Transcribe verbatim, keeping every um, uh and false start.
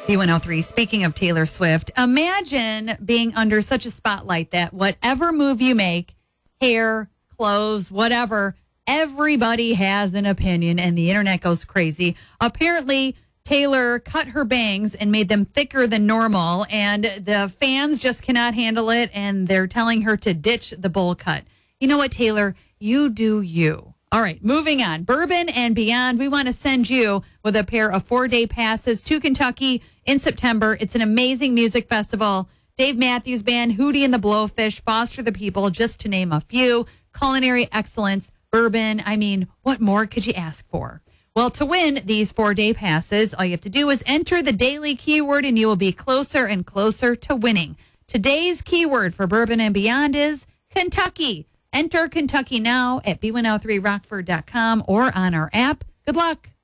B one oh three. Speaking of Taylor Swift, imagine being under such a spotlight that whatever move you make, hair, clothes, whatever, everybody has an opinion and the internet goes crazy. Apparently, Taylor cut her bangs and made them thicker than normal, and the fans just cannot handle it, and they're telling her to ditch the bowl cut. You know what, Taylor? You do you. All right, moving on. Bourbon and Beyond, we want to send you with a pair of four-day passes to Kentucky in September. It's an amazing music festival. Dave Matthews Band, Hootie and the Blowfish, Foster the People, just to name a few. Culinary excellence, bourbon. I mean, what more could you ask for? Well, to win these four-day passes, all you have to do is enter the daily keyword, and you will be closer and closer to winning. Today's keyword for Bourbon and Beyond is Kentucky. Enter Kentucky now at B one oh three rockford dot com or on our app. Good luck.